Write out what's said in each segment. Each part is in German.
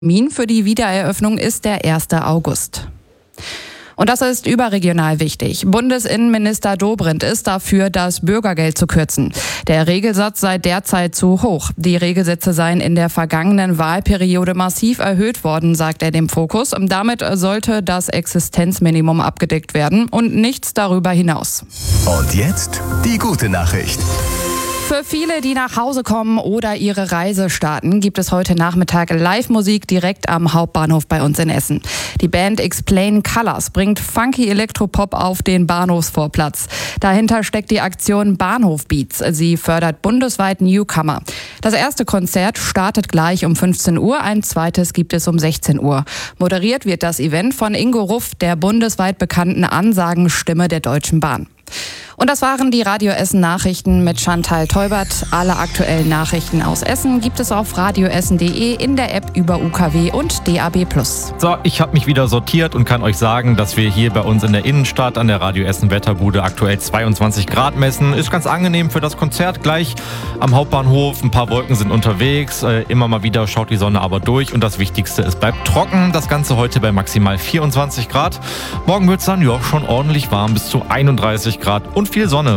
Termin für die Wiedereröffnung ist der 1. August. Und das ist überregional wichtig. Bundesinnenminister Dobrindt ist dafür, das Bürgergeld zu kürzen. Der Regelsatz sei derzeit zu hoch. Die Regelsätze seien in der vergangenen Wahlperiode massiv erhöht worden, sagt er dem Fokus. Damit sollte das Existenzminimum abgedeckt werden und nichts darüber hinaus. Und jetzt die gute Nachricht. Für viele, die nach Hause kommen oder ihre Reise starten, gibt es heute Nachmittag Live-Musik direkt am Hauptbahnhof bei uns in Essen. Die Band Explain Colors bringt funky Elektropop auf den Bahnhofsvorplatz. Dahinter steckt die Aktion Bahnhof Beats. Sie fördert bundesweit Newcomer. Das erste Konzert startet gleich um 15 Uhr, ein zweites gibt es um 16 Uhr. Moderiert wird das Event von Ingo Ruff, der bundesweit bekannten Ansagenstimme der Deutschen Bahn. Und das waren die Radio Essen Nachrichten mit Chantal Teubert. Alle aktuellen Nachrichten aus Essen gibt es auf radioessen.de, in der App über UKW und DAB+. So, ich habe mich wieder sortiert und kann euch sagen, dass wir hier bei uns in der Innenstadt an der Radio Essen Wetterbude aktuell 22 Grad messen. Ist ganz angenehm für das Konzert gleich am Hauptbahnhof. Ein paar Wolken sind unterwegs. Immer mal wieder schaut die Sonne aber durch. Und das Wichtigste, es bleibt trocken. Das Ganze heute bei maximal 24 Grad. Morgen wird es dann schon ordentlich warm, bis zu 31 Grad und viel Sonne.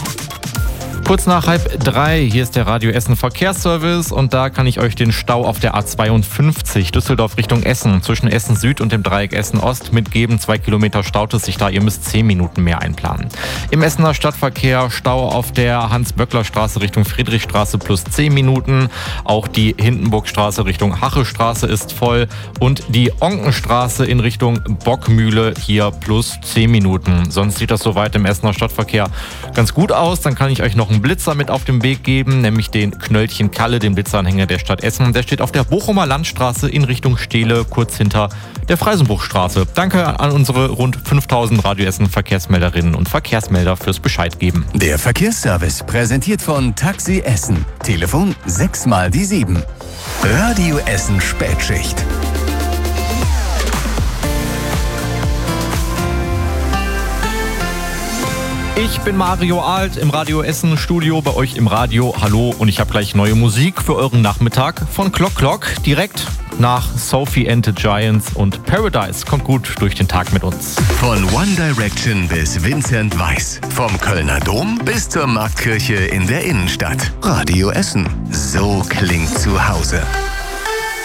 Kurz nach 2:30, hier ist der Radio Essen Verkehrsservice und da kann ich euch den Stau auf der A52 Düsseldorf Richtung Essen zwischen Essen Süd und dem Dreieck Essen Ost mitgeben. 2 Kilometer staut es sich da, ihr müsst 10 Minuten mehr einplanen. Im Essener Stadtverkehr Stau auf der Hans-Böckler-Straße Richtung Friedrichstraße plus 10 Minuten. Auch die Hindenburgstraße Richtung Hachestraße ist voll und die Onkenstraße in Richtung Bockmühle hier plus 10 Minuten. Sonst sieht das soweit im Essener Stadtverkehr ganz gut aus. Dann kann ich euch noch einen Blitzer mit auf den Weg geben, nämlich den Knöllchen Kalle, den Blitzeranhänger der Stadt Essen. Der steht auf der Bochumer Landstraße in Richtung Steele, kurz hinter der Freisenbruchstraße. Danke an unsere rund 5000 Radio Essen Verkehrsmelderinnen und Verkehrsmelder fürs Bescheid geben. Der Verkehrsservice präsentiert von Taxi Essen. Telefon 6 mal die 7. Radio Essen Spätschicht. Ich bin Mario Alt im Radio Essen Studio bei euch im Radio. Hallo und ich habe gleich neue Musik für euren Nachmittag von Clock Clock. Direkt nach Sophie and the Giants und Paradise. Kommt gut durch den Tag mit uns. Von One Direction bis Vincent Weiss. Vom Kölner Dom bis zur Marktkirche in der Innenstadt. Radio Essen. So klingt zu Hause.